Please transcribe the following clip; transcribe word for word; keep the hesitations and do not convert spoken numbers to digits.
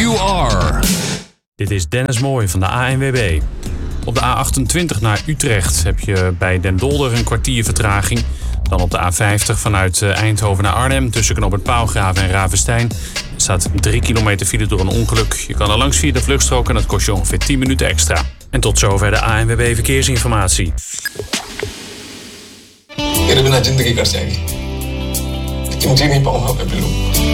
You Are. Dit is Dennis Mooij van de A N W B. Op de A achtentwintig naar Utrecht heb je bij Den Dolder een kwartier vertraging. Dan op de A vijftig vanuit Eindhoven naar Arnhem tussen knooppunt Paalgraven en Ravenstein. Er staat drie kilometer file door een ongeluk. Je kan er langs via de vluchtstrook en dat kost je ongeveer tien minuten extra. En tot zover de A N W B Verkeersinformatie. Kira na zindagi ka sayagi. Lekin मुझे नहीं पाऊंगा मैं बिल्लू